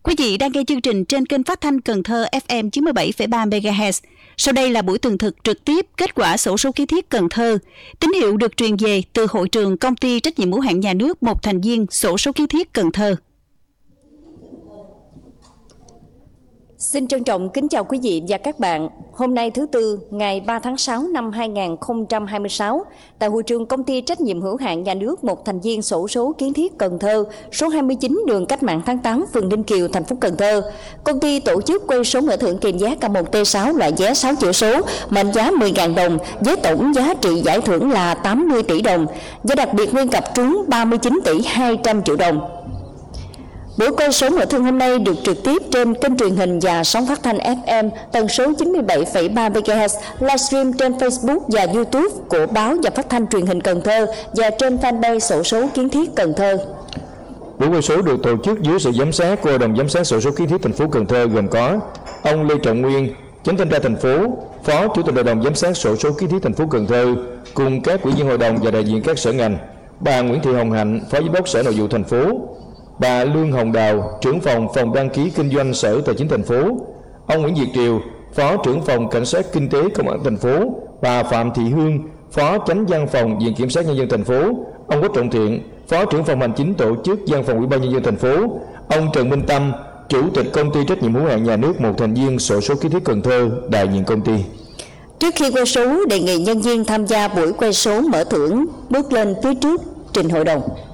Quý vị đang nghe chương trình trên kênh phát thanh Cần Thơ FM 97,3 MHz. Sau đây là buổi tường thực trực tiếp kết quả xổ số kiến thiết Cần Thơ. Tín hiệu được truyền về từ hội trường công ty trách nhiệm hữu hạn nhà nước một thành viên xổ số kiến thiết Cần Thơ. Xin trân trọng kính chào quý vị và các bạn. Hôm nay thứ Tư, ngày 3 tháng 6 năm 2026, tại hội trường công ty trách nhiệm hữu hạn nhà nước một thành viên xổ số kiến thiết Cần Thơ, số 29 đường Cách mạng tháng 8, phường Ninh Kiều, thành phố Cần Thơ, công ty tổ chức quay số mở thưởng kèm vé K1 T6 loại vé 6 chữ số, mệnh giá 10.000 đồng, với tổng giá trị giải thưởng là 80 tỷ đồng, và đặc biệt nguyên cặp trúng 39 tỷ 200 triệu đồng. Buổi quay số mở thưởng hôm nay được trực tiếp trên kênh truyền hình và sóng phát thanh FM tần số 97,3 MHz, livestream trên Facebook và YouTube của báo và phát thanh truyền hình Cần Thơ và trên fanpage xổ số kiến thiết Cần Thơ. Buổi quay số được tổ chức dưới sự giám sát của Hội đồng giám sát xổ số kiến thiết thành phố Cần Thơ, gồm có ông Lê Trọng Nguyên, Chánh thanh tra thành phố, Phó Chủ tịch Hội đồng giám sát xổ số kiến thiết thành phố Cần Thơ, cùng các ủy viên hội đồng và đại diện các sở ngành, bà Nguyễn Thị Hồng Hạnh, Phó Giám đốc Sở Nội vụ thành phố, bà Lương Hồng Đào, trưởng phòng đăng ký kinh doanh Sở Tài chính thành phố, ông Nguyễn Việt Triều, Phó trưởng phòng cảnh sát kinh tế công an thành phố, bà Phạm Thị Hương, Phó Chánh văn phòng Viện kiểm sát nhân dân thành phố, ông Quách Trọng Thiện, Phó trưởng phòng hành chính tổ chức văn phòng Ủy ban nhân dân thành phố, ông Trần Minh Tâm, Chủ tịch công ty trách nhiệm hữu hạn nhà nước một thành viên xổ số kiến thiết Cần Thơ, đại diện công ty. Trước khi quay số, đề nghị nhân viên tham gia buổi quay số mở thưởng bước lên phía trước trình hội đồng.